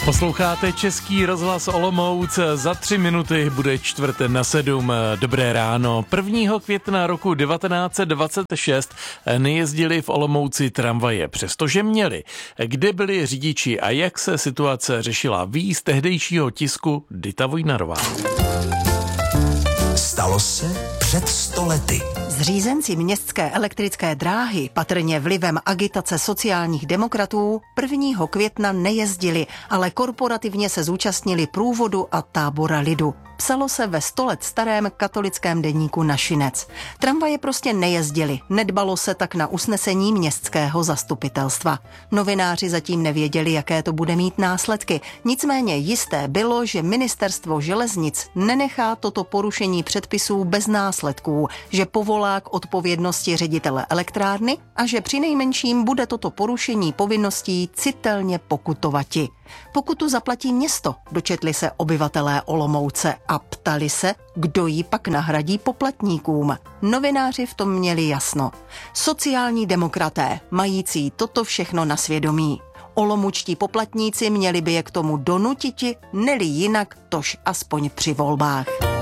Posloucháte Český rozhlas Olomouc, za 3 minuty bude 6:45. Dobré ráno. 1. května roku 1926 nejezdili v Olomouci tramvaje, přestože měli. Kde byli řidiči a jak se situace řešila, ví z tehdejšího tisku Dita Vojnarová. Stalo se před 100 lety. Zřízenci městské elektrické dráhy, patrně vlivem agitace sociálních demokratů, 1. května nejezdili, ale korporativně se zúčastnili průvodu a tábora lidu. Psalo se ve 100 let starém katolickém deníku Našinec. Tramvaje prostě nejezdily, nedbalo se tak na usnesení městského zastupitelstva. Novináři zatím nevěděli, jaké to bude mít následky. Nicméně jisté bylo, že ministerstvo železnic nenechá toto porušení předpisů bez následků, že povolá k odpovědnosti ředitele elektrárny a že přinejmenším bude toto porušení povinností citelně pokutovati. Pokutu zaplatí město, dočetli se obyvatelé Olomouce a ptali se, kdo ji pak nahradí poplatníkům. Novináři v tom měli jasno. Sociální demokraté, mající toto všechno na svědomí. Olomoučtí poplatníci měli by je k tomu donutiti, neli jinak tož aspoň při volbách.